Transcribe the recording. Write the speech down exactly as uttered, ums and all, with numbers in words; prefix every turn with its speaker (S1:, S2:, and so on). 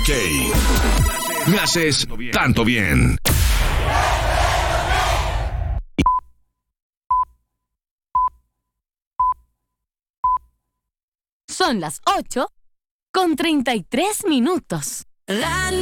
S1: ok. Me haces tanto bien.
S2: Son las ocho con treinta y tres minutos.